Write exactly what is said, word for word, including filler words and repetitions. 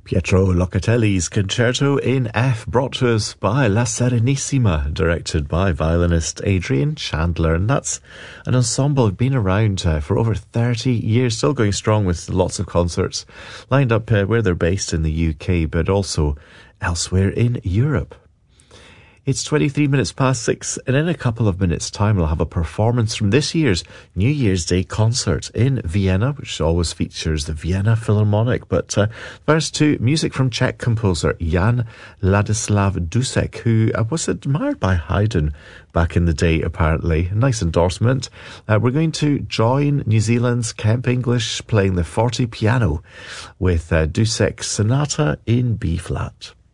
Pietro Locatelli's Concerto in F, brought to us by La Serenissima, directed by violinist Adrian Chandler. And that's an ensemble been around uh, for over thirty years, still going strong with lots of concerts lined up uh, where they're based in the U K, but also elsewhere in Europe. It's twenty-three minutes past six, and in a couple of minutes' time we'll have a performance from this year's New Year's Day concert in Vienna, which always features the Vienna Philharmonic. But uh, first to music from Czech composer Jan Ladislav Dušek, who uh, was admired by Haydn back in the day, apparently. A nice endorsement. Uh, we're going to join New Zealand's Kemp English playing the forte piano with uh, Dušek's Sonata in B-flat.